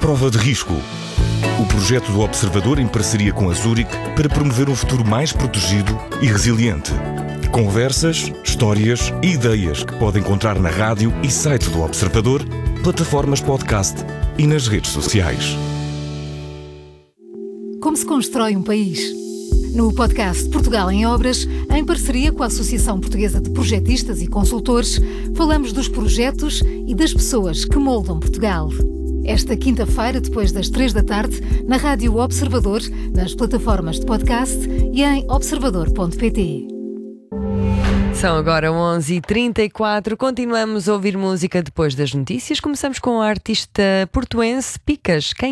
Prova de Risco. O projeto do Observador em parceria com a Zurich para promover um futuro mais protegido e resiliente. Conversas, histórias e ideias que pode encontrar na rádio e site do Observador, plataformas podcast e nas redes sociais. Como se constrói um país? No podcast Portugal em Obras, em parceria com a Associação Portuguesa de Projetistas e Consultores, falamos dos projetos e das pessoas que moldam Portugal. Esta quinta-feira, depois das 3 da tarde, na Rádio Observador, nas plataformas de podcast e em observador.pt. São agora 11h34, continuamos a ouvir música depois das notícias. Começamos com a artista portuense Picas. Quem